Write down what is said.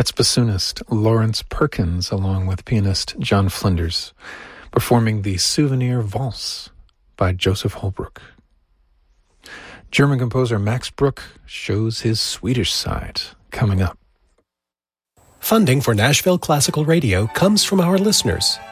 That's bassoonist Lawrence Perkins along with pianist John Flinders performing the Souvenir Valse by Joseph Holbrook. German composer Max Bruch shows his Swedish side coming up. Funding for Nashville Classical Radio comes from our listeners